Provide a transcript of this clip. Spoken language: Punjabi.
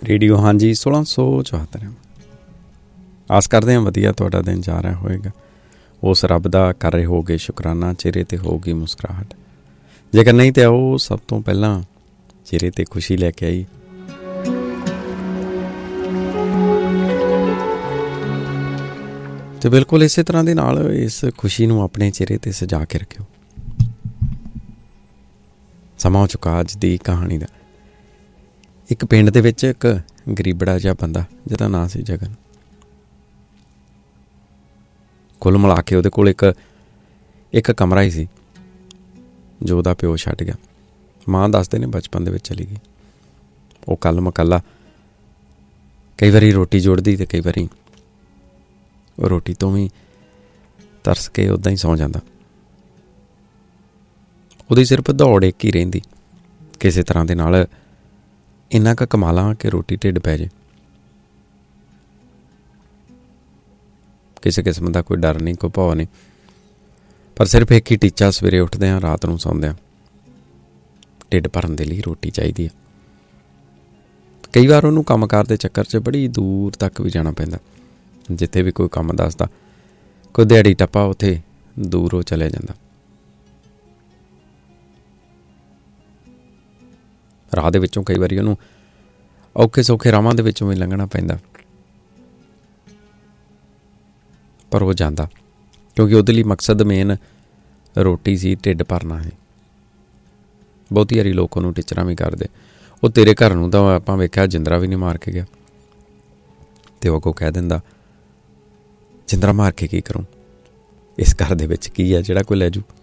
ਰੇਡੀਓ ਹਾਂਜੀ 1674। ਆਸ ਕਰਦੇ ਹਾਂ ਵਧੀਆ ਤੁਹਾਡਾ ਦਿਨ ਜਾ ਰਿਹਾ ਹੋਏਗਾ। ਉਸ ਰੱਬ ਦਾ ਕਰ ਰਹੇ ਹੋਗੇ ਸ਼ੁਕਰਾਨਾ, ਚਿਹਰੇ 'ਤੇ ਹੋਊਗੀ ਮੁਸਕਰਾਹਟ। ਜੇਕਰ ਨਹੀਂ ਤਾਂ ਉਹ ਸਭ ਤੋਂ ਪਹਿਲਾਂ ਚਿਹਰੇ 'ਤੇ ਖੁਸ਼ੀ ਲੈ ਕੇ ਆਈ। ਅਤੇ ਬਿਲਕੁਲ ਇਸੇ ਤਰ੍ਹਾਂ ਦੇ ਨਾਲ ਇਸ ਖੁਸ਼ੀ ਨੂੰ ਆਪਣੇ ਚਿਹਰੇ 'ਤੇ ਸਜਾ ਕੇ ਰੱਖਿਓ। ਸਮਾਂ ਹੋ ਚੁੱਕਾ ਅੱਜ ਦੀ ਕਹਾਣੀ ਦਾ। ਇੱਕ ਪਿੰਡ ਦੇ ਵਿੱਚ ਇੱਕ ਗਰੀਬੜਾ ਜਿਹਾ ਬੰਦਾ ਜਿਹਦਾ ਨਾਂ ਸੀ ਜਗਨ। ਕੁੱਲ ਮਿਲਾ ਕੇ ਉਹਦੇ ਕੋਲ ਇੱਕ ਕਮਰਾ ਹੀ ਸੀ ਜੋ ਉਹਦਾ ਪਿਓ ਛੱਡ ਗਿਆ। ਮਾਂ ਦੱਸਦੇ ਨੇ ਬਚਪਨ ਦੇ ਵਿੱਚ ਚਲੀ ਗਈ। ਉਹ ਕੱਲ ਮਕੱਲਾ ਕਈ ਵਾਰੀ ਰੋਟੀ ਜੋੜਦੀ ਅਤੇ ਕਈ ਵਾਰੀ ਉਹ ਰੋਟੀ ਤੋਂ ਵੀ ਤਰਸ ਕੇ ਉੱਦਾਂ ਹੀ ਸੌਂ ਜਾਂਦਾ। ਉਹਦੀ ਸਿਰਫ ਦੌੜ ਇੱਕ ਹੀ ਰਹਿੰਦੀ, ਕਿਸੇ ਤਰ੍ਹਾਂ ਦੇ ਨਾਲ ਇੰਨਾ ਕੁ ਕਮਾ ਲਾਂ ਕਿ ਰੋਟੀ ਢਿੱਡ ਪੈ ਜੇ। ਕਿਸੇ ਕਿਸਮ ਦਾ ਕੋਈ ਡਰ ਨਹੀਂ, ਕੋਈ ਭੌ ਨਹੀਂ, ਪਰ ਸਿਰਫ ਇੱਕ ਹੀ ਟੀਚਾ, ਸਵੇਰੇ ਉੱਠਦੇ ਹਾਂ ਰਾਤ ਨੂੰ ਸੌਂਦੇ ਹਾਂ, ਢਿੱਡ ਭਰਨ ਦੇ ਲਈ ਰੋਟੀ ਚਾਹੀਦੀ ਹੈ। ਕਈ ਵਾਰ ਉਹਨੂੰ ਕੰਮਕਾਰ ਦੇ ਚੱਕਰ 'ਚ ਬੜੀ ਦੂਰ ਤੱਕ ਵੀ ਜਾਣਾ ਪੈਂਦਾ। ਜਿੱਥੇ ਵੀ ਕੋਈ ਕੰਮ ਦੱਸਦਾ, ਕੋਈ ਦਿਹਾੜੀ ਟੱਪਾ, ਉੱਥੇ ਦੂਰ ਉਹ ਚਲਿਆ ਜਾਂਦਾ। ਰਾਹ ਦੇ ਵਿੱਚੋਂ ਕਈ ਵਾਰੀ ਉਹਨੂੰ ਔਖੇ ਸੌਖੇ ਰਾਹਾਂ ਦੇ ਵਿੱਚੋਂ ਵੀ ਲੰਘਣਾ ਪੈਂਦਾ, ਪਰ ਉਹ ਜਾਂਦਾ ਕਿਉਂਕਿ ਉਹਦੇ ਲਈ ਮਕਸਦ ਮੇਨ ਰੋਟੀ ਸੀ, ਢਿੱਡ ਭਰਨਾ ਹੈ। ਬਹੁਤੀ ਵਾਰੀ ਲੋਕ ਉਹਨੂੰ ਟੀਚਰਾਂ ਵੀ ਕਰਦੇ, ਉਹ ਤੇਰੇ ਘਰ ਨੂੰ ਤਾਂ ਆਪਾਂ ਵੇਖਿਆ ਜਿੰਦਰਾ ਵੀ ਨਹੀਂ ਮਾਰ ਕੇ ਗਿਆ। ਅਤੇ ਉਹ ਅੱਗੋਂ ਕਹਿ ਦਿੰਦਾ, ਜਿੰਦਰਾ ਮਾਰ ਕੇ ਕੀ ਕਰੂੰ, ਇਸ ਘਰ ਦੇ ਵਿੱਚ ਕੀ ਹੈ ਜਿਹੜਾ ਕੋਈ ਲੈ ਜੂ।